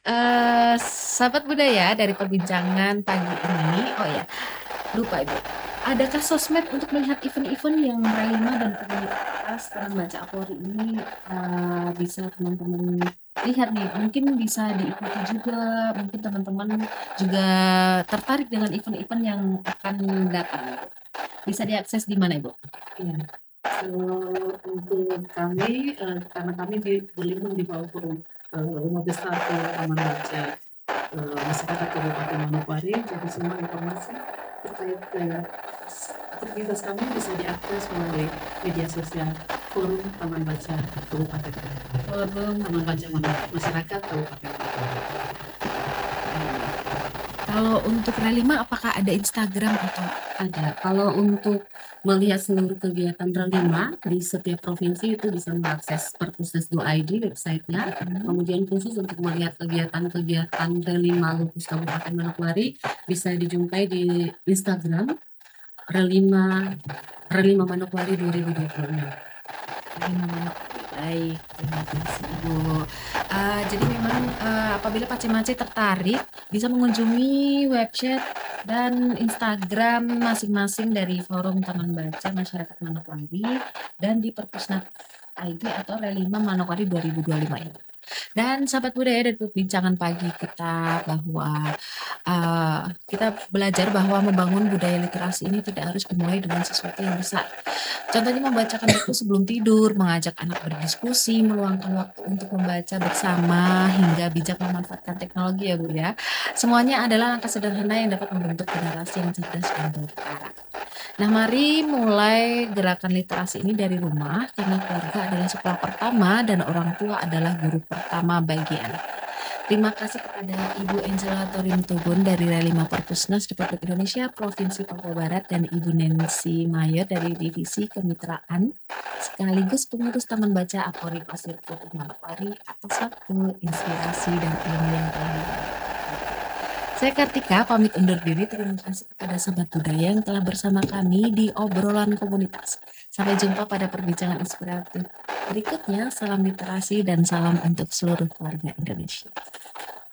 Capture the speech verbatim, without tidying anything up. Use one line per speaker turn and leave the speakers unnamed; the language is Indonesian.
Eee, sahabat budaya dari perbincangan pagi ini oh ya, lupa Ibu, adakah sosmed untuk melihat event-event yang relima dan komunitas teman baca Apori ini, eee, bisa teman-teman lihat nih, mungkin bisa diikuti juga, mungkin teman-teman juga tertarik dengan event-event yang akan datang. Bisa diakses di mana Ibu?
Iya. Kalau untuk kami, eh, karena kami di, berlindung di bawah forum eh, Rumah Besar Taman Baca eh, Masyarakat Kabupaten Manokwari, jadi semua informasi terkait eh, aktivitas kami bisa diakses melalui media sosial Forum Taman Baca Kabupaten Manokwari.
Forum
Taman Baca Mana- Masyarakat Kabupaten Manokwari.
Kalau untuk relima apakah ada Instagram atau
Ada. Kalau untuk melihat seluruh kegiatan Relima di setiap provinsi itu bisa mengakses perpusnas dot i d websitenya. Kemudian khusus untuk melihat kegiatan-kegiatan Relima Lupus Kabupaten Manokwari bisa dijumpai di Instagram Relima Relima Manokwari dua ribu dua puluh enam.
relima Manokwari? Baik, terima kasih Ibu. Eh, jadi memang eh, apabila Pace-Mace tertarik bisa mengunjungi website dan Instagram masing-masing dari Forum Taman Baca Masyarakat Manokwari dan di Perpusnat I D atau Relima Manokwari dua ribu dua puluh lima ini. Dan sahabat budaya dari perbincangan pagi kita bahwa uh, kita belajar bahwa membangun budaya literasi ini tidak harus dimulai dengan sesuatu yang besar. Contohnya membacakan buku sebelum tidur, mengajak anak berdiskusi, meluangkan waktu untuk membaca bersama, hingga bijak memanfaatkan teknologi ya Bu ya. Semuanya adalah langkah sederhana yang dapat membentuk generasi yang cerdas dan berkarakter. Nah, mari mulai gerakan literasi ini dari rumah, karena keluarga adalah sekolah pertama dan orang tua adalah guru pertama bagi anak. Terima kasih kepada Ibu Angela Torim-Tubun dari Relima Perpusnas Republik Indonesia Provinsi Papua Barat dan Ibu Nancy Mayer dari Divisi Kemitraan sekaligus pengurus Taman Baca Apori Pasir Putih Manokwari atas waktu, inspirasi, dan ilmu yang telah diberikan. Saya Kartika pamit undur diri. Terima kasih kepada sahabat budaya yang telah bersama kami di obrolan komunitas. Sampai jumpa pada perbincangan inspiratif berikutnya. Salam literasi dan salam untuk seluruh keluarga Indonesia.